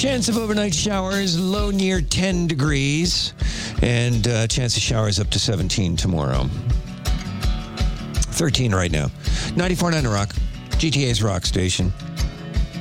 Chance of overnight showers, low near 10 degrees. And chance of showers up to 17 tomorrow. 13 right now. 94.9 Rock, GTA's Rock Station.